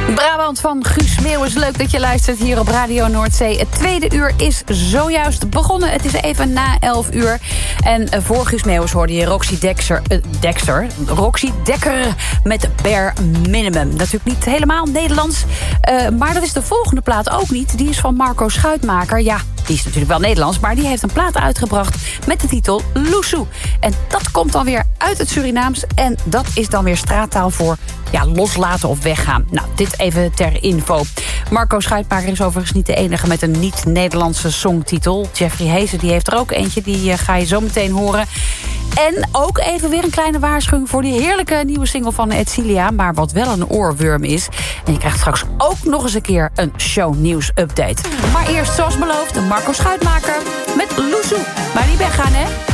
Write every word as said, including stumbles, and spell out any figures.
Brabant van Guus Meeuwis. Leuk dat je luistert hier op Radio Noordzee. Het tweede uur is zojuist begonnen. Het is even na elf uur. En voor Guus Meeuwis hoorde je Roxy Dexter, uh, Dexter, Roxy Dekker met Bare Minimum. Natuurlijk niet helemaal Nederlands. Uh, maar dat is de volgende plaat ook niet. Die is van Marco Schuitmaker. Ja, die is natuurlijk wel Nederlands, maar die heeft een plaat uitgebracht met de titel Loesoe. En dat komt dan weer uit het Surinaams. En dat is dan weer straattaal voor ja, loslaten of weggaan. Nou, dit even ter info. Marco Schuitmaker is overigens niet de enige met een niet-Nederlandse songtitel. Jeffrey Hezen die heeft er ook eentje, die uh, ga je zo meteen horen. En ook even weer een kleine waarschuwing voor die heerlijke nieuwe single van Edcilia, maar wat wel een oorworm is. En je krijgt straks ook nog eens een keer een shownieuws update. Maar eerst, zoals beloofd, Marco Schuitmaker met Loesoe. Maar niet weggaan, hè?